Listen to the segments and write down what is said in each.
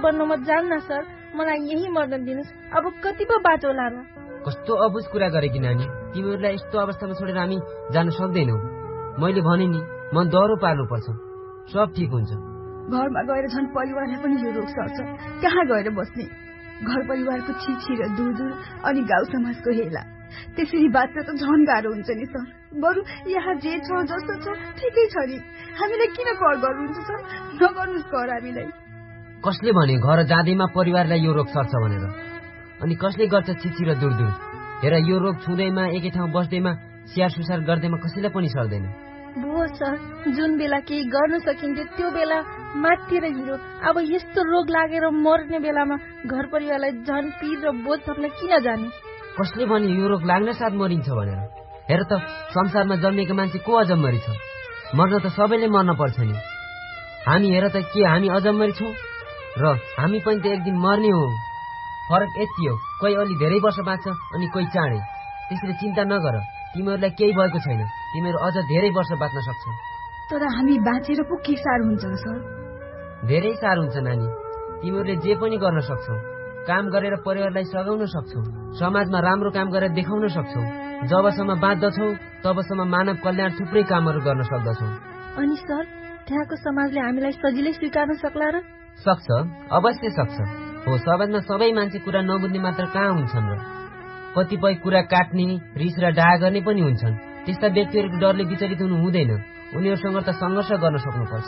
बन्न म जान्न सर। मलाई यही मर्न दिनुहोस्। अब कति पो बाटो होला र? कस्तो अबुझ कुरा गरेकी नानी, तिमीहरूलाई यस्तो अवस्थामा छोडेर हामी जान सक्दैनौ। मैले भने नि, मन डह्रो पार्नुपर्छ, सब ठिक हुन्छ। घरमा गएर झन् परिवारलाई पनि यो रोग सर्छ, कहाँ गएर बस्ने? घर परिवारको छिछि र दुर अनि गाउँ समाजको हेला, त्यसरी बाँच्न त झन् गाह्रो हुन्छ नि सर। बरु यहाँ जे छ जस्तो छ ठिकै छ नि, हामीलाई किन कर गर्नुहुन्छ सर? नगर्नुहोस् कर हामीलाई। कसले भने घर जाँदैमा परिवारलाई यो रोग सर्छ भनेर? अनि कसले गर्छ छिछि र दुर? हेर, यो रोग छुँदैमा, एकै ठाउँ बस्दैमा, स्याहार सुसार गर्दैमा कसैलाई पनि सर्दैन। भो सर, जुन बेला केही गर्न सकिन्थ्यो त्यो बेला माथिर हिरो। अब यस्तो रोग लागेर मर्ने बेलामा घर परिवारलाई झन् पीर र बोझ थप्न किन जाने? कसले भने यो रोग लाग्न साथ मरिन्छ भनेर? हेर त, संसारमा जन्मेको मान्छे को अजम्मरी छ? मर्न त सबैले मर्न पर्छ नि। हामी हेर त, के हामी अजम्मरी छौँ? र हामी पनि त एक दिन मर्ने हो। फरक यति हो, कोही अलि धेरै वर्ष बाँच्छ अनि कोही चाँडै। त्यसरी चिन्ता नगर, तिमीहरूलाई केही भएको छैन, तिमीहरू अझ धेरै वर्ष बाँच्न सक्छौ। तर हामी बाँचेर पो के साह्रो हुन्छ सर? धेरै साह्रो हुन्छ नानी, तिमीहरूले जे पनि गर्न सक्छौ। काम गरेर परिवारलाई सघाउन सक्छौ, समाजमा राम्रो काम गरेर देखाउन सक्छौ। जबसम्म बाँच्दछौ तबसम्म मानव कल्याण थुप्रै कामहरू गर्न सक्दछौ। अनि सर, त्यहाँको समाजले हामीलाई सजिलै स्वीकार्न सक्ला र? सक्छ, अवश्य सक्छ। हो, समाजमा सबै मान्छे कुरा नबुझ्ने मात्र कहाँ हुन्छन् र? कतिपय कुरा काट्ने, रिस र डाहा गर्ने पनि हुन्छन्। त्यस्ता व्यक्तिहरूको डरले विचलित हुनु हुँदैन, उनीहरूसँग त सङ्घर्ष गर्न सक्नुपर्छ।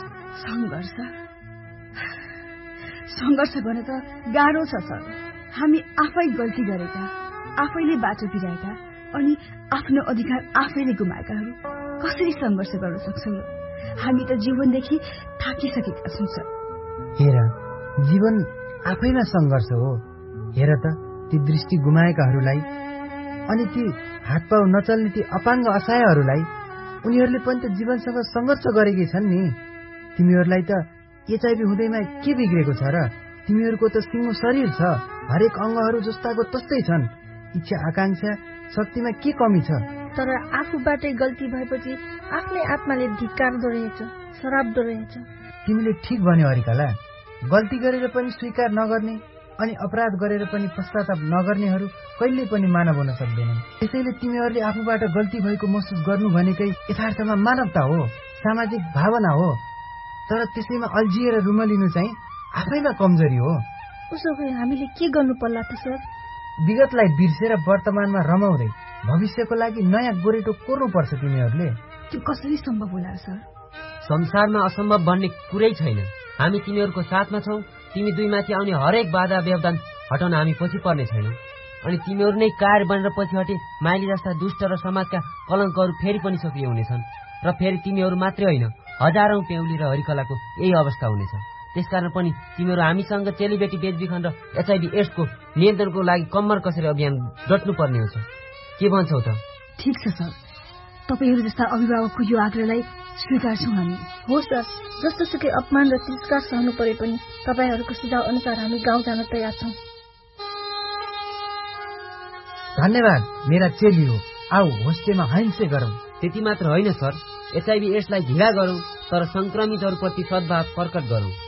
सङ्घर्ष गर्न त गाह्रो छ सर। हामी आफै गल्ती गरेका, आफैले बाटो बिराएका अनि आफ्नो अधिकार आफैले गुमाएकाहरू कसरी सङ्घर्ष गर्न सक्छौँ र? हामी त जीवनदेखि थाकिसकेका छौँ सर। हेर, जीवन आफैमा सङ्घर्ष हो। हेर त, ती दृष्टि गुमाएकाहरूलाई अनि ती हातपाउ नचल्ने ती अपाङ्ग असहायहरूलाई, उनीहरूले पनि त जीवनसँग सङ्घर्ष गरेकै छन् नि। तिमीहरूलाई त एचआइभी हुँदैमा के बिग्रेको छ र? तिमीहरूको त सिङ्गो शरीर छ, हरेक अङ्गहरू जस्ताको तस्तै छन्। इच्छा आकांक्षा शक्तिमा के कमी छ? तर आफूबाटै गल्ती भएपछि आफ्नै आत्माले धिक्कार्दो रहेछ, शराब्दो रहेछ। तिमीले ठिक भन्यौ हरिकला। गल्ती गरेर पनि स्वीकार नगर्ने अनि अपराध गरेर पनि पश्चाताप नगर्नेहरू कहिल्यै पनि मानव हुन सक्दैनन्। त्यसैले तिमीहरूले आफूबाट गल्ती भएको महसुस गर्नु भनेकै यथार्थमा मानवता हो, सामाजिक भावना हो। तर त्यसैमा अल्झिएर रुमलिनु चाहिँ आफैमा कमजोरी हो। उसो भए हामीले के गर्नु पर्ला त सर? विगतलाई बिर्सेर वर्तमानमा रमाउँदै भविष्यको लागि नयाँ गोरेटो कोर्नुपर्छ तिमीहरूले। त्यो कसरी सम्भव होला सर? संसारमा असम्भव भन्ने कुरै छैन। हामी तिमीहरूको साथमा छौँ। तिमी दुईमाथि आउने हरेक बाधा व्यवधान हटाउन हामी पछि पर्ने छैनौँ। अनि तिमीहरू नै कार बनेर पछि हटे माइली जस्ता दुष्ट र समाजका कलङ्कहरू फेरि पनि सक्रिय हुनेछन्। र फेरि तिमीहरू मात्रै होइन, हजारौं पेउली र हरिकलाको यही अवस्था हुनेछ। त्यसकारण पनि तिमीहरू हामीसँग चेलीबेटी बेचबिखन र एचआइभी एड्सको नियन्त्रणको लागि कम्मर कसेर अभियान डट्नुपर्ने हुन्छ। के भन्छौ त? ठिक छ सर, तपाईँहरू जस्ता अभिभावकको यो आग्रहलाई स्वीकार्छौँ हामी। हो सर, जस्तो सुकै अपमान र तिरस्कार सहनु परे पनि तपाईँहरूको सुझाव अनुसार हामी गाउँ जान तयार छौँ। धन्यवाद मेरा चेली हो। आऊ होस्टेलमा हैंसे गरौँ। त्यति मात्र होइन सर, एचआइभी एड्सलाई ढिला गरौँ, तर संक्रमितहरूप्रति सद्भाव प्रकट गरौँ।